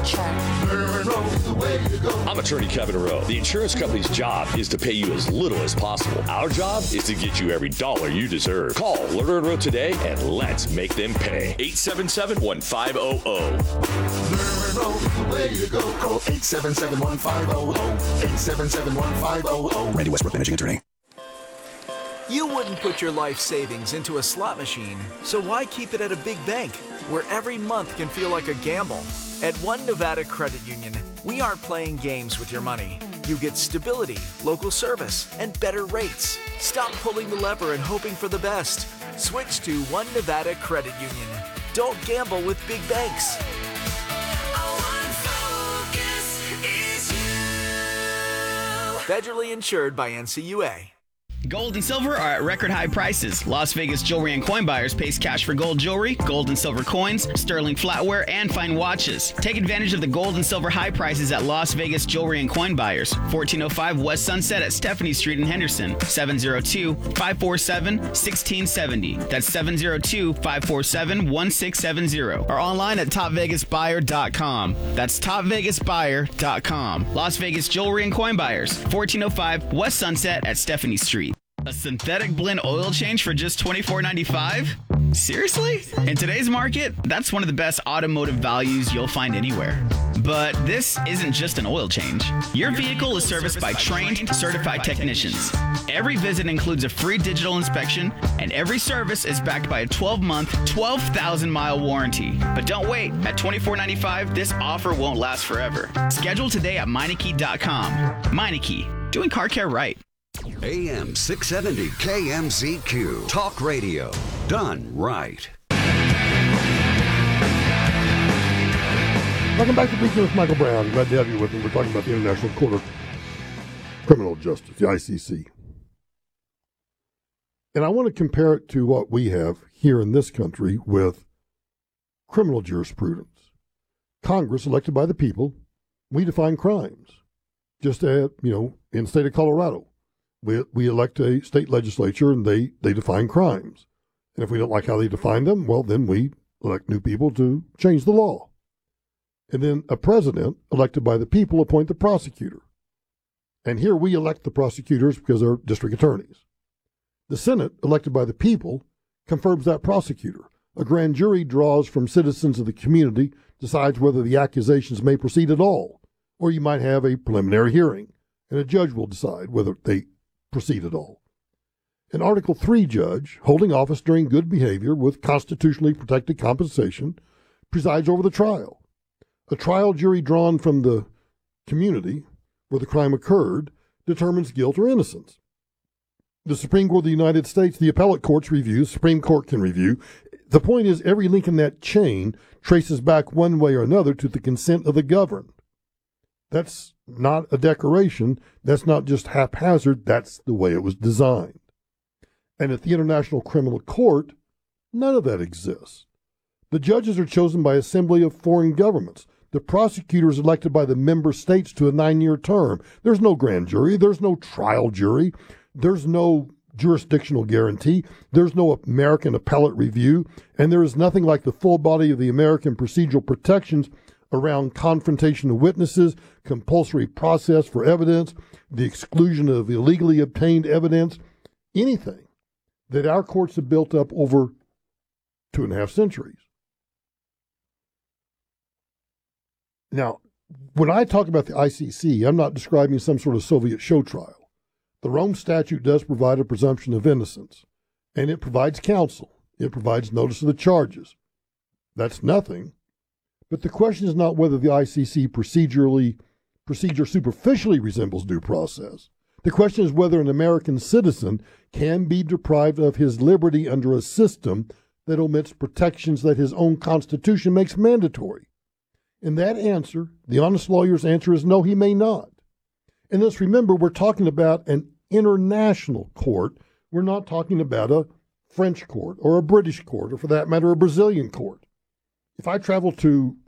I'm attorney Kevin Rowe. The insurance company's job is to pay you as little as possible. Our job is to get you every dollar you deserve. Call Lerner and Rowe today and let's make them pay. 877-1500. Lerner Rowe is the way to go. Call 877-1500. 877-1500. Randy Westbrook, managing attorney. You wouldn't put your life savings into a slot machine, so why keep it at a big bank where every month can feel like a gamble? At One Nevada Credit Union, we aren't playing games with your money. You get stability, local service, and better rates. Stop pulling the lever and hoping for the best. Switch to One Nevada Credit Union. Don't gamble with big banks. Federally insured by NCUA. Gold and silver are at record high prices. Las Vegas Jewelry and Coin Buyers pays cash for gold jewelry, gold and silver coins, sterling flatware, and fine watches. Take advantage of the gold and silver high prices at Las Vegas Jewelry and Coin Buyers. 1405 West Sunset at Stephanie Street in Henderson. 702-547-1670. That's 702-547-1670. Or online at topvegasbuyer.com. That's topvegasbuyer.com. Las Vegas Jewelry and Coin Buyers. 1405 West Sunset at Stephanie Street. A synthetic blend oil change for just $24.95? Seriously? In today's market, that's one of the best automotive values you'll find anywhere. But this isn't just an oil change. Your vehicle is serviced by trained, certified technicians. Every visit includes a free digital inspection, and every service is backed by a 12-month, 12,000-mile warranty. But don't wait. At $24.95, this offer won't last forever. Schedule today at Meineke.com. Meineke, doing car care right. AM 670 KMZQ. Talk radio. Done right. Welcome back to Weekend with Michael Brown. Glad to have you with me. We're talking about the International Court of Criminal Justice, the ICC. And I want to compare it to what we have here in this country with criminal jurisprudence. Congress, elected by the people, we define crimes. Just, in the state of Colorado. We elect a state legislature and they define crimes. And if we don't like how they define them, well, then we elect new people to change the law. And then a president elected by the people appoint the prosecutor. And here we elect the prosecutors because they're district attorneys. The Senate, elected by the people, confirms that prosecutor. A grand jury draws from citizens of the community, decides whether the accusations may proceed at all, or you might have a preliminary hearing, and a judge will decide whether they proceed at all. An Article 3 judge, holding office during good behavior with constitutionally protected compensation, presides over the trial. A trial jury drawn from the community where the crime occurred determines guilt or innocence. The Supreme Court of the United States, the appellate courts review, Supreme Court can review. The point is, every link in that chain traces back one way or another to the consent of the governed. That's not a decoration. That's not just haphazard. That's the way it was designed. And at the International Criminal Court, none of that exists. The judges are chosen by assembly of foreign governments. The prosecutor is elected by the member states to a 9-year term. There's no grand jury. There's no trial jury. There's no jurisdictional guarantee. There's no American appellate review. And there is nothing like the full body of the American procedural protections around confrontation of witnesses, compulsory process for evidence, the exclusion of illegally obtained evidence, anything that our courts have built up over 2.5 centuries. Now, when I talk about the ICC, I'm not describing some sort of Soviet show trial. The Rome Statute does provide a presumption of innocence, and it provides counsel. It provides notice of the charges. That's nothing. But the question is not whether the ICC procedure superficially resembles due process. The question is whether an American citizen can be deprived of his liberty under a system that omits protections that his own Constitution makes mandatory. And that answer, the honest lawyer's answer, is no, he may not. And let's remember, we're talking about an international court. We're not talking about a French court or a British court or, for that matter, a Brazilian court. If I travel to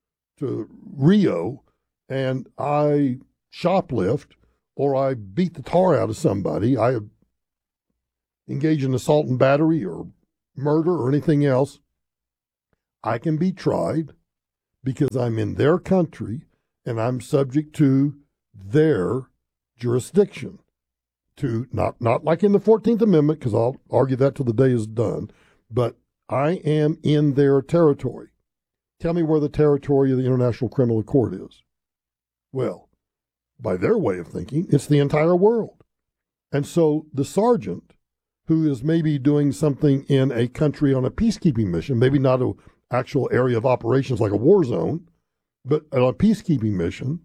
Rio and I shoplift or I beat the tar out of somebody, I engage in assault and battery or murder or anything else, I can be tried because I'm in their country and I'm subject to their jurisdiction. To not like in the 14th Amendment, because I'll argue that till the day is done, but I am in their territory. Tell me where the territory of the International Criminal Court is. Well, by their way of thinking, it's the entire world. And so the sergeant who is maybe doing something in a country on a peacekeeping mission, maybe not an actual area of operations like a war zone, but on a peacekeeping mission,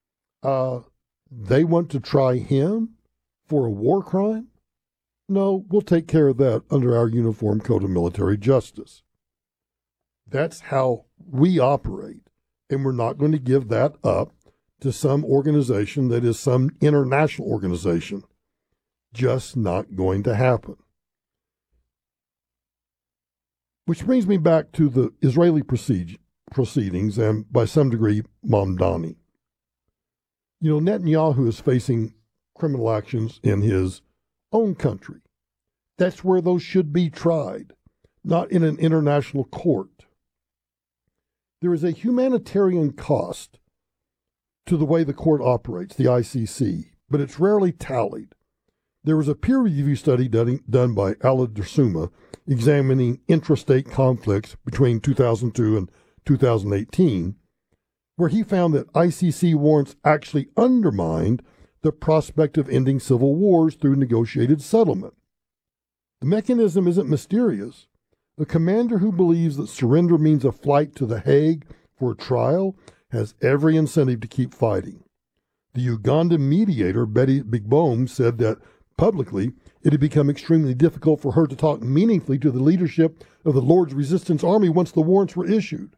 they want to try him for a war crime? No, we'll take care of that under our Uniform Code of Military Justice. That's how we operate, and we're not going to give that up to some organization that is some international organization. Just not going to happen. Which brings me back to the Israeli proceedings and, by some degree, Mamdani. You know, Netanyahu is facing criminal actions in his own country. That's where those should be tried, not in an international court. There is a humanitarian cost to the way the court operates, the ICC, but it's rarely tallied. There was a peer review study done by Alad Dersuma examining intrastate conflicts between 2002 and 2018, where he found that ICC warrants actually undermined the prospect of ending civil wars through negotiated settlement. The mechanism isn't mysterious. The commander who believes that surrender means a flight to The Hague for a trial has every incentive to keep fighting. The Ugandan mediator, Betty Bigbom, said that publicly it had become extremely difficult for her to talk meaningfully to the leadership of the Lord's Resistance Army once the warrants were issued.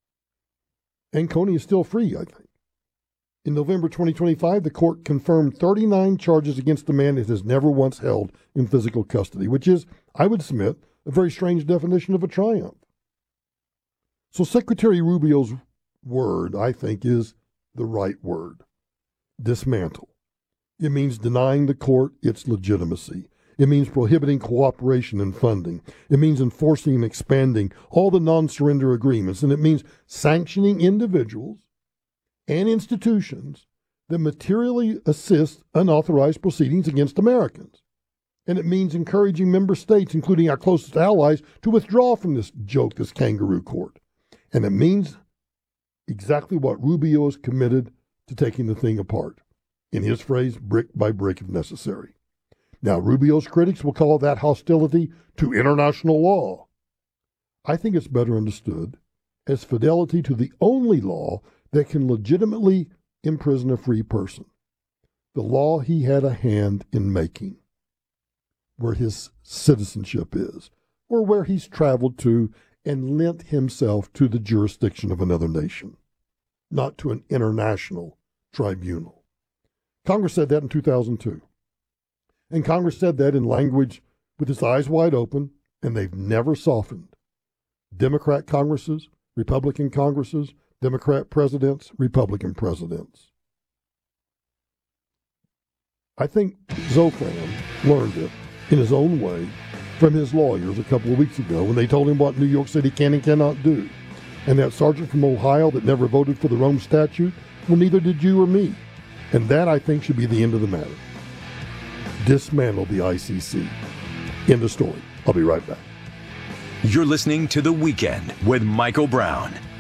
And Kony is still free, I think. In November 2025, the court confirmed 39 charges against a man it has never once held in physical custody, which is, I would submit, a very strange definition of a triumph. So Secretary Rubio's word, I think, is the right word. Dismantle. It means denying the court its legitimacy. It means prohibiting cooperation and funding. It means enforcing and expanding all the non-surrender agreements. And it means sanctioning individuals and institutions that materially assist unauthorized proceedings against Americans. And it means encouraging member states, including our closest allies, to withdraw from this joke, this kangaroo court. And it means exactly what Rubio is committed to taking the thing apart. In his phrase, brick by brick if necessary. Now, Rubio's critics will call that hostility to international law. I think it's better understood as fidelity to the only law that can legitimately imprison a free person. The law he had a hand in making, where his citizenship is, or where he's traveled to and lent himself to the jurisdiction of another nation, not to an international tribunal. Congress said that in 2002. And Congress said that in language with its eyes wide open, and they've never softened. Democrat Congresses, Republican Congresses, Democrat presidents, Republican presidents. I think Zofran learned it in his own way from his lawyers a couple of weeks ago when they told him what New York City can and cannot do. And that sergeant from Ohio that never voted for the Rome Statute, well, neither did you or me. And that, I think, should be the end of the matter. Dismantle the ICC. End of story. I'll be right back. You're listening to The Weekend with Michael Brown